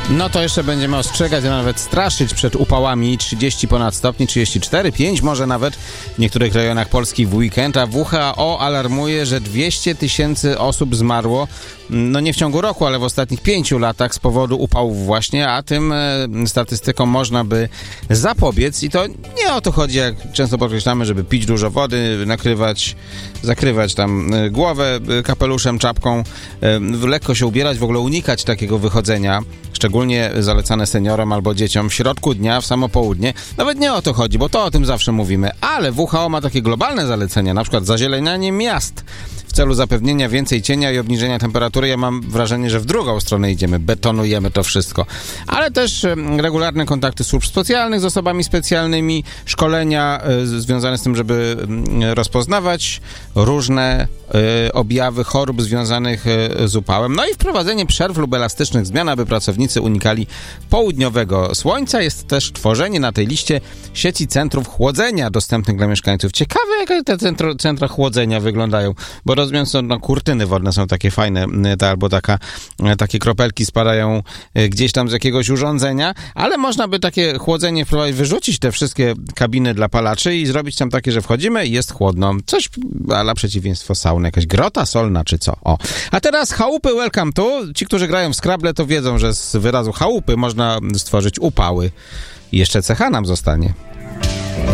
No to jeszcze będziemy ostrzegać, a nawet straszyć przed upałami 30 ponad stopni, 34, 5 może nawet w niektórych rejonach Polski w weekend, a WHO alarmuje, że 200 000 osób zmarło, no nie w ciągu roku, ale w ostatnich 5 latach z powodu upałów właśnie, a tym statystykom można by zapobiec i to nie o to chodzi, jak często podkreślamy, żeby pić dużo wody, zakrywać tam głowę kapeluszem, czapką, lekko się ubierać, w ogóle unikać takiego wychodzenia, szczególnie zalecane seniorom albo dzieciom w środku dnia, w samo południe. Nawet nie o to chodzi, bo to o tym zawsze mówimy, ale WHO ma takie globalne zalecenia, na przykład zazielenianie miast w celu zapewnienia więcej cienia i obniżenia temperatury. Ja mam wrażenie, że w drugą stronę idziemy, betonujemy to wszystko. Ale też regularne kontakty służb specjalnych z osobami specjalnymi, szkolenia związane z tym, żeby rozpoznawać różne objawy chorób związanych z upałem. No i wprowadzenie przerw lub elastycznych zmian, aby pracownicy unikali południowego słońca. Jest też tworzenie na tej liście sieci centrów chłodzenia dostępnych dla mieszkańców. Ciekawe, jak te centra chłodzenia wyglądają, bo rozumiem, że kurtyny wodne są takie fajne, albo takie kropelki spadają gdzieś tam z jakiegoś urządzenia, ale można by takie chłodzenie wprowadzić, wyrzucić te wszystkie kabiny dla palaczy i zrobić tam takie, że wchodzimy i jest chłodno. Coś ala przeciwieństwo sauny, jakaś grota solna czy co. O. A teraz chałupy welcome to. Ci, którzy grają w Scrabble, to wiedzą, że z wyrazu chałupy można stworzyć upały. I jeszcze cecha nam zostanie.